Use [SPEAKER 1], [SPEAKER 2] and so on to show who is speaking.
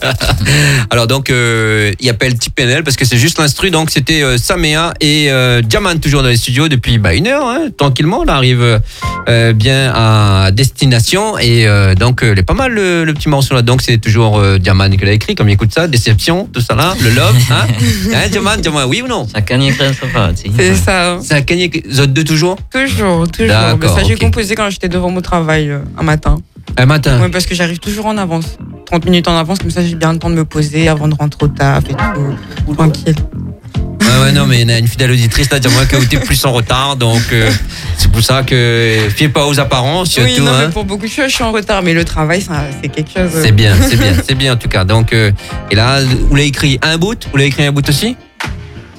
[SPEAKER 1] Alors donc, il appelle TPNL parce que c'est juste l'instru. Donc c'était Samea et Diamant toujours dans les studios depuis une heure, hein, tranquillement. On arrive bien à destination et donc il est pas mal le petit morceau là. Donc c'est toujours Diamant qui l'a écrit. Comme il écoute ça, Déception, tout ça là, le love, hein, hein Diamant, oui ou non?
[SPEAKER 2] Ça gagne très sympa.
[SPEAKER 3] C'est ça.
[SPEAKER 1] Ça a gagné Zot 2 toujours.
[SPEAKER 3] Toujours.
[SPEAKER 1] D'accord,
[SPEAKER 3] Mais ça, j'ai
[SPEAKER 1] ok.
[SPEAKER 3] composé quand j'étais devant mon travail un matin.
[SPEAKER 1] Un matin.
[SPEAKER 3] Ouais, parce que j'arrive toujours en avance. 30 minutes en avance, comme ça j'ai bien le temps de me poser avant de rentrer au taf et tout. Tranquille.
[SPEAKER 1] Ouais, non, mais il y a une fidèle auditrice là, dire moi qui a été plus en retard, donc c'est pour ça que fiez pas aux apparences, surtout.
[SPEAKER 3] Oui, non,
[SPEAKER 1] hein.
[SPEAKER 3] mais pour beaucoup de choses, je suis en retard, mais le travail, ça, c'est quelque chose.
[SPEAKER 1] C'est bien en tout cas. Donc, et là, vous l'avez écrit un bout aussi?